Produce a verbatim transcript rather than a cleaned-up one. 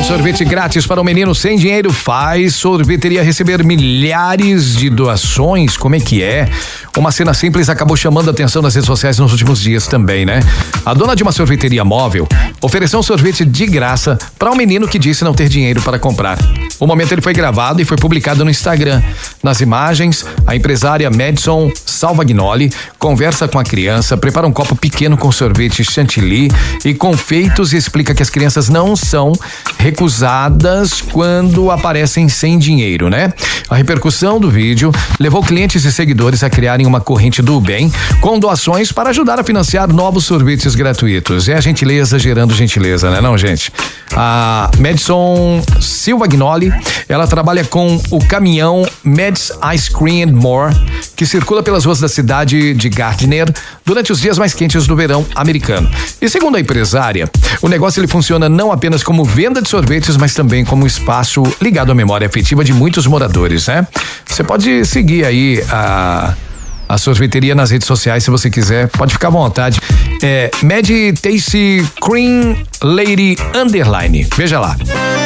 sorvete grátis para o menino sem dinheiro faz sorveteria receber milhares de doações. Como é que é? Uma cena simples acabou chamando a atenção nas redes sociais nos últimos dias também, né? A dona de uma sorveteria móvel ofereceu um sorvete de graça para um menino que disse não ter dinheiro para comprar. O momento ele foi gravado e foi publicado no Instagram. Nas imagens, a empresária Madison Salvagnoli conversa com a criança, prepara um copo pequeno com sorvete chantilly e confeitos e explica que as crianças não são recusadas quando aparecem sem dinheiro, né? A repercussão do vídeo levou clientes e seguidores a criarem uma corrente do bem com doações para ajudar a financiar novos sorvetes gratuitos. É a gentileza gerando gentileza, né não, gente? A Madison Salvagnoli, ela trabalha com o caminhão Mads Ice Cream and More, que circula pelas ruas da cidade de Gardner durante os dias mais quentes do verão americano. E segundo a empresária, o negócio ele funciona não apenas como venda de sorvetes, mas também como espaço ligado à memória afetiva de muitos moradores, né? Você pode seguir aí a a sorveteria nas redes sociais se você quiser, pode ficar à vontade. É Mad Tasty Cream Lady Underline. Veja lá.